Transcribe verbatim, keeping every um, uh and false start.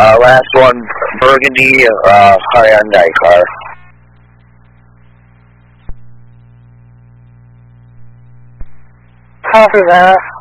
Uh, last one, burgundy, uh, Hyundai car. Copy that.